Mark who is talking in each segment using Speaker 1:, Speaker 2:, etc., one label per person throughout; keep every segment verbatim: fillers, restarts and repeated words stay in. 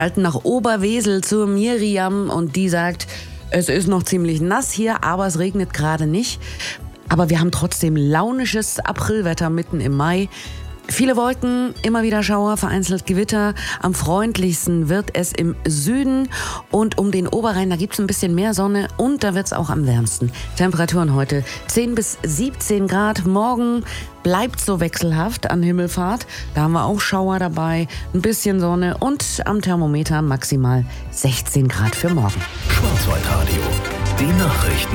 Speaker 1: Halten nach Oberwesel zur Miriam und die sagt, es ist noch ziemlich nass hier, aber es regnet gerade nicht. Aber wir haben trotzdem launisches Aprilwetter mitten im Mai. Viele Wolken, immer wieder Schauer, vereinzelt Gewitter. Am freundlichsten wird es im Süden und um den Oberrhein, da gibt es ein bisschen mehr Sonne und da wird es auch am wärmsten. Temperaturen heute zehn bis siebzehn Grad. Morgen bleibt so wechselhaft an Himmelfahrt. Da haben wir auch Schauer dabei, ein bisschen Sonne und am Thermometer maximal sechzehn Grad für morgen.
Speaker 2: Schwarzwaldradio, die Nachrichten.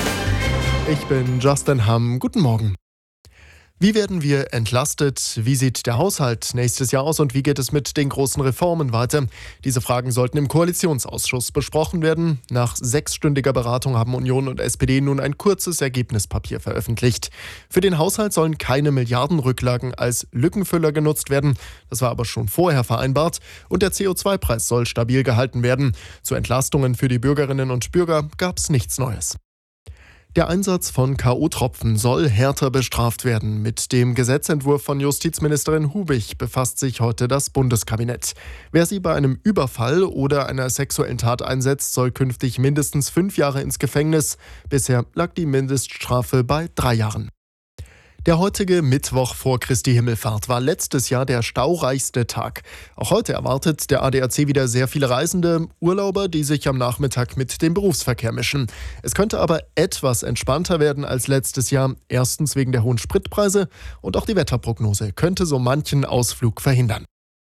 Speaker 3: Ich bin Justin Hamm. Guten Morgen. Wie werden wir entlastet? Wie sieht der Haushalt nächstes Jahr aus und wie geht es mit den großen Reformen weiter? Diese Fragen sollten im Koalitionsausschuss besprochen werden. Nach sechsstündiger Beratung haben Union und S P D nun ein kurzes Ergebnispapier veröffentlicht. Für den Haushalt sollen keine Milliardenrücklagen als Lückenfüller genutzt werden. Das war aber schon vorher vereinbart. Und der C O zwei Preis soll stabil gehalten werden. Zu Entlastungen für die Bürgerinnen und Bürger gab es nichts Neues. Der Einsatz von K O-Tropfen soll härter bestraft werden. Mit dem Gesetzentwurf von Justizministerin Hubich befasst sich heute das Bundeskabinett. Wer sie bei einem Überfall oder einer sexuellen Tat einsetzt, soll künftig mindestens fünf Jahre ins Gefängnis. Bisher lag die Mindeststrafe bei drei Jahren. Der heutige Mittwoch vor Christi Himmelfahrt war letztes Jahr der staureichste Tag. Auch heute erwartet der A D A C wieder sehr viele Reisende, Urlauber, die sich am Nachmittag mit dem Berufsverkehr mischen. Es könnte aber etwas entspannter werden als letztes Jahr. Erstens wegen der hohen Spritpreise und auch die Wetterprognose könnte so manchen Ausflug verhindern.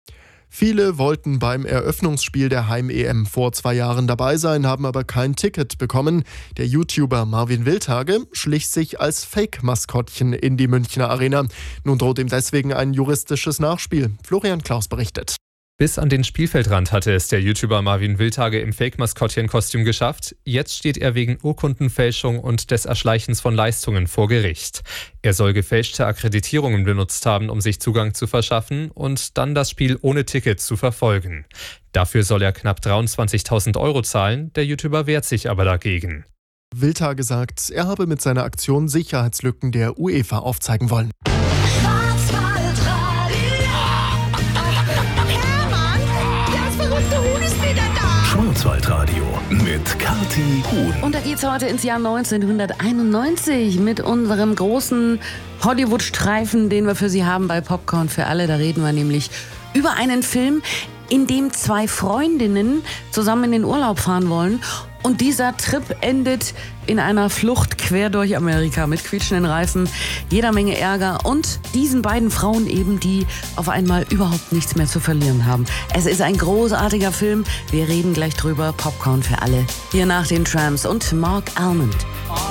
Speaker 3: Viele wollten beim Eröffnungsspiel der Heim-E M vor zwei Jahren dabei sein, haben aber kein Ticket bekommen. Der YouTuber Marvin Wildhage schlich sich als Fake-Maskottchen in die Münchner Arena. Nun droht ihm deswegen ein juristisches Nachspiel. Florian Klaus berichtet.
Speaker 4: Bis an den Spielfeldrand hatte es der YouTuber Marvin Wildhage im Fake-Maskottchen-Kostüm geschafft. Jetzt steht er wegen Urkundenfälschung und des Erschleichens von Leistungen vor Gericht. Er soll gefälschte Akkreditierungen benutzt haben, um sich Zugang zu verschaffen und dann das Spiel ohne Ticket zu verfolgen. Dafür soll er knapp dreiundzwanzigtausend Euro zahlen. Der YouTuber wehrt sich aber dagegen.
Speaker 3: Wildhage sagt, er habe mit seiner Aktion Sicherheitslücken der UEFA aufzeigen wollen.
Speaker 2: Schwarzwaldradio mit Kathi Huhn.
Speaker 1: Und da geht's heute ins Jahr neunzehnhunderteinundneunzig mit unserem großen Hollywood-Streifen, den wir für Sie haben bei Popcorn für alle. Da reden wir nämlich über einen Film, in dem zwei Freundinnen zusammen in den Urlaub fahren wollen. Und dieser Trip endet in einer Flucht quer durch Amerika mit quietschenden Reifen, jeder Menge Ärger und diesen beiden Frauen eben, die auf einmal überhaupt nichts mehr zu verlieren haben. Es ist ein großartiger Film. Wir reden gleich drüber. Popcorn für alle. Hier nach den Tramps und Mark Almond.